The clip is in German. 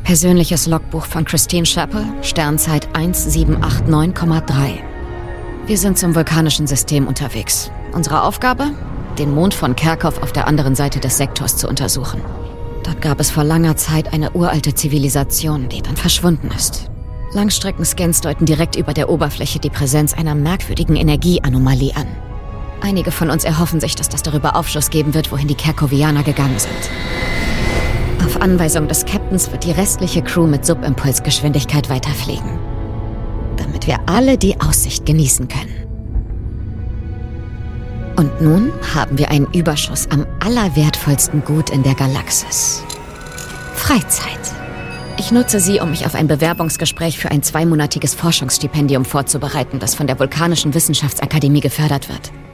Persönliches Logbuch von Christine Chappell, Sternzeit 1789,3. Wir sind zum vulkanischen System unterwegs. Unsere Aufgabe? Den Mond von Kerkhoff auf der anderen Seite des Sektors zu untersuchen. Dort gab es vor langer Zeit eine uralte Zivilisation, die dann verschwunden ist. Langstreckenscans deuten direkt über der Oberfläche die Präsenz einer merkwürdigen Energieanomalie an. Einige von uns erhoffen sich, dass das darüber Aufschluss geben wird, wohin die Kerkhovianer gegangen sind. Auf Anweisung des Captains wird die restliche Crew mit Subimpulsgeschwindigkeit weiterfliegen, damit wir alle die Aussicht genießen können. Und nun haben wir einen Überschuss am allerwertvollsten Gut in der Galaxis. Freizeit. Ich nutze sie, um mich auf ein Bewerbungsgespräch für ein 2-monatiges Forschungsstipendium vorzubereiten, das von der Vulkanischen Wissenschaftsakademie gefördert wird.